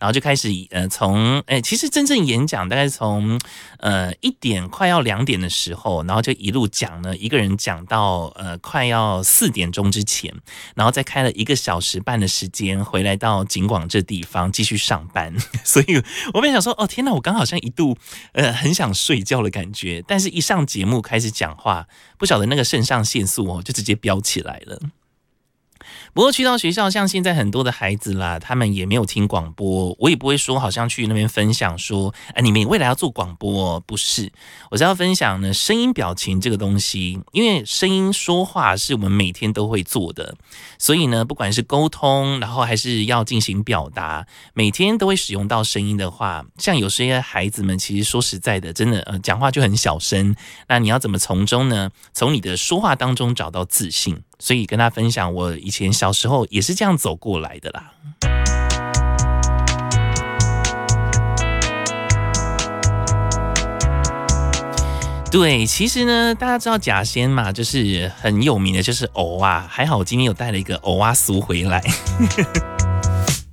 然后就开始从其实真正演讲大概是从1点快要2点的时候，然后就一路讲呢，一个人讲到快要4点钟之前，然后再开了1个小时半的时间回来到景广这地方继续上班。所以我本来想说，哦天哪，我刚好像一度很想睡觉的感觉，但是一上节目开始讲话，不晓得那个肾上腺素就直接飙起来了。不过去到学校，像现在很多的孩子啦，他们也没有听广播，我也不会说好像去那边分享说，你们未来要做广播不是，我是要分享呢声音表情这个东西，因为声音说话是我们每天都会做的，所以呢，不管是沟通，然后还是要进行表达，每天都会使用到声音的话，像有些孩子们其实说实在的，真的讲话就很小声，那你要怎么从中呢？从你的说话当中找到自信。所以跟他分享，我以前小时候也是这样走过来的啦。对，其实呢，大家知道甲仙嘛，就是很有名的，就是藕啊。还好我今天有带了一个藕啊酥回来。